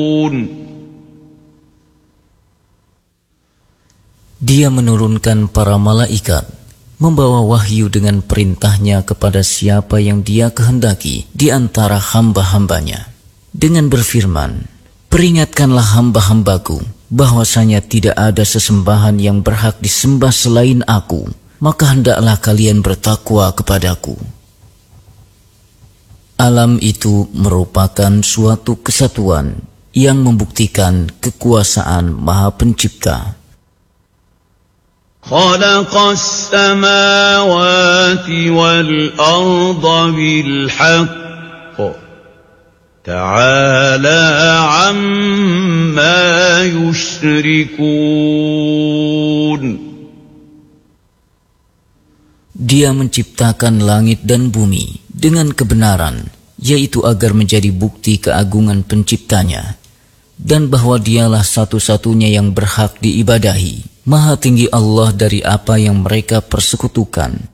Dia menurunkan para malaikat, membawa wahyu dengan perintahnya kepada siapa yang dia kehendaki di antara hamba-hambanya. Dengan berfirman, peringatkanlah hamba-hambaku, bahwasanya tidak ada sesembahan yang berhak disembah selain aku, maka hendaklah kalian bertakwa kepadaku. Alam itu merupakan suatu kesatuan yang membuktikan kekuasaan Maha Pencipta. خلق السماوات والأرض بالحق تعالى عما يشركون. Dia menciptakan langit dan bumi dengan kebenaran, yaitu agar menjadi bukti keagungan penciptanya, dan bahwa dialah satu-satunya yang berhak diibadahi. Maha tinggi Allah dari apa yang mereka persekutukan.